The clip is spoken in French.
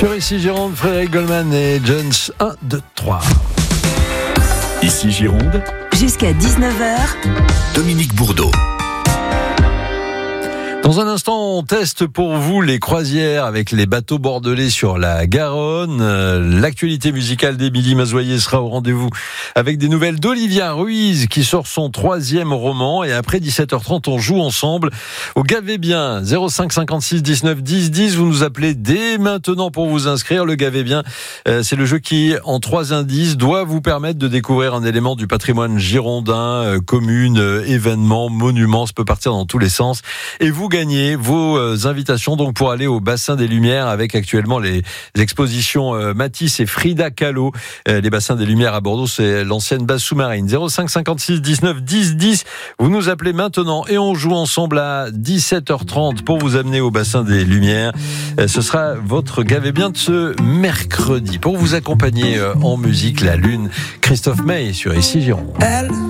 Sur Ici Gironde, Frédéric Goldman et Jones, 1, 2, 3. Ici Gironde, jusqu'à 19h, Dominique Bourdeau. Dans un instant, on teste pour vous les croisières avec les bateaux bordelais sur la Garonne. L'actualité musicale d'Émilie Mazoyer sera au rendez-vous avec des nouvelles d'Olivia Ruiz qui sort son 3e roman. Et après 17h30, on joue ensemble au Gavé Bien. 05 56 19 10 10. Vous nous appelez dès maintenant pour vous inscrire. Le Gavé Bien, c'est le jeu qui, en 3 indices, doit vous permettre de découvrir un élément du patrimoine girondin, commune, événement, monument. Ça peut partir dans tous les sens. Et vous gagnez vos invitations donc pour aller au Bassin des Lumières avec actuellement les expositions Matisse et Frida Kahlo. Les Bassins des Lumières à Bordeaux, c'est l'ancienne base sous-marine. 05 56 19 10 10. Vous nous appelez maintenant et on joue ensemble à 17h30 pour vous amener au Bassin des Lumières. Ce sera votre Gavé Bien de ce mercredi. Pour vous accompagner en musique, la Lune, Christophe May sur Ici Gironde.